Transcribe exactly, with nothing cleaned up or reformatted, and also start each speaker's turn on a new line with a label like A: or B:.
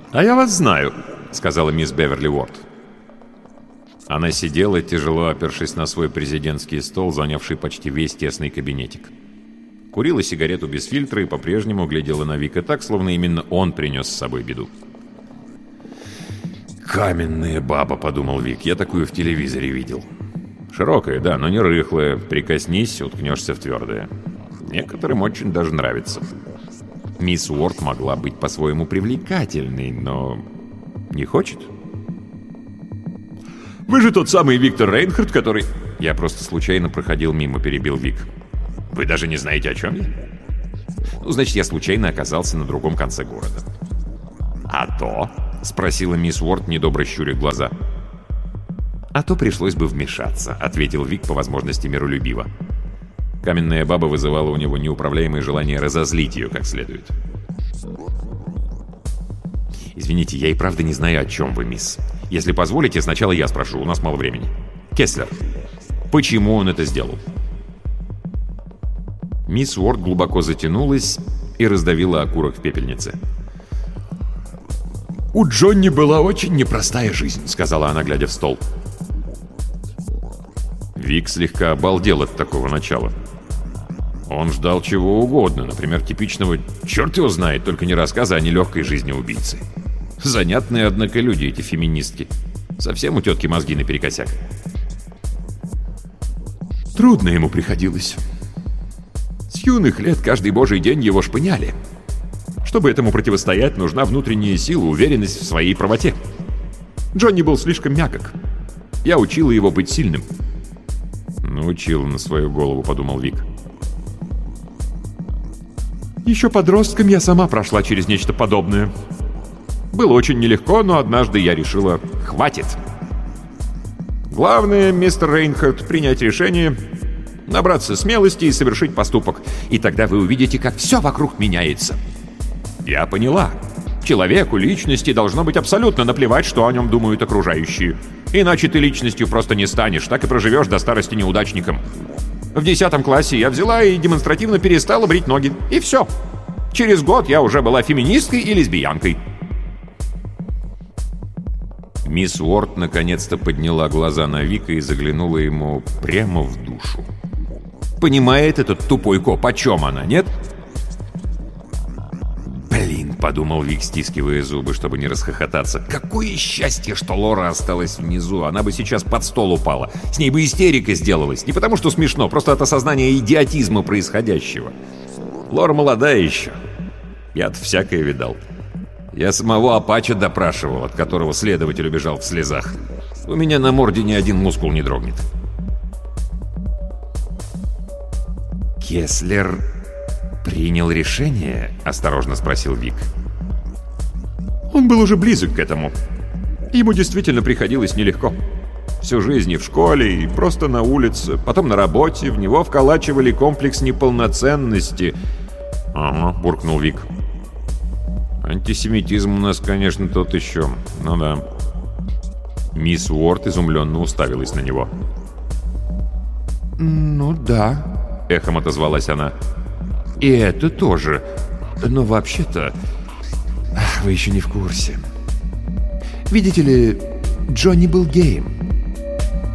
A: «А я вас знаю», — сказала мисс Беверли Уорд. Она сидела, тяжело опершись на свой президентский стол, занявший почти весь тесный кабинетик. Курила сигарету без фильтра и по-прежнему глядела на Вика так, словно именно он принес с собой беду. «Каменная баба», — подумал Вик, — «я такую в телевизоре видел. Широкая, да, но не рыхлая. Прикоснись, уткнешься в твердое. Некоторым очень даже нравится». Мисс Уорд могла быть по-своему привлекательной, но не хочет. «Вы же тот самый Виктор Рейнхард, который...» «Я просто случайно проходил мимо», — перебил Вик. «Вы даже не знаете, о чем я?» «Ну, значит, я случайно оказался на другом конце города». «А то?» — спросила мисс Уорд, недобро щуря глаза. «А то пришлось бы вмешаться», — ответил Вик по возможности миролюбиво. Каменная баба вызывала у него неуправляемое желание разозлить ее как следует. «Извините, я и правда не знаю, о чем вы, мисс. Если позволите, сначала я спрошу, у нас мало времени. Кеслер, почему он это сделал?» Мисс Уорд глубоко затянулась и раздавила окурок в пепельнице. «У Джонни была очень непростая жизнь», — сказала она, глядя в стол. Вик слегка обалдел от такого начала. Он ждал чего угодно, например, типичного «черт его знает», только не рассказа о нелегкой жизни убийцы. Занятные, однако, люди эти феминистки. Совсем у тетки мозги наперекосяк. Трудно ему приходилось. С юных лет каждый божий день его шпыняли. Чтобы этому противостоять, нужна внутренняя сила, уверенность в своей правоте. Джонни был слишком мягок. Я учила его быть сильным. «Научила на свою голову», — подумал Вик. «Еще подростком я сама прошла через нечто подобное. Было очень нелегко, но однажды я решила «хватит». Главное, мистер Рейнхард, принять решение, набраться смелости и совершить поступок. И тогда вы увидите, как все вокруг меняется. Я поняла. Человеку, личности должно быть абсолютно наплевать, что о нем думают окружающие. Иначе ты личностью просто не станешь, так и проживешь до старости неудачником. В десятом классе я взяла и демонстративно перестала брить ноги. И все. Через год я уже была феминисткой и лесбиянкой». Мисс Уорд наконец-то подняла глаза на Вика и заглянула ему прямо в душу. «Понимает этот тупой коп, о чем она, нет?» «Блин», — подумал Вик, стискивая зубы, чтобы не расхохотаться. «Какое счастье, что Лора осталась внизу. Она бы сейчас под стол упала. С ней бы истерика сделалась. Не потому что смешно, просто от осознания идиотизма происходящего. Лора молодая еще. Я-то всякое видал. Я самого Апача допрашивал, от которого следователь убежал в слезах. У меня на морде ни один мускул не дрогнет». «Кеслер принял решение?» — осторожно спросил Вик. «Он был уже близок к этому. Ему действительно приходилось нелегко. Всю жизнь и в школе, и просто на улице, потом на работе. В него вколачивали комплекс неполноценности». «Ага», — буркнул Вик. «Антисемитизм у нас, конечно, тот еще. Ну да». Мисс Уорд изумленно уставилась на него. «Ну да», — эхом отозвалась она. «И это тоже. Но вообще-то... Вы еще не в курсе. Видите ли, Джонни был геем.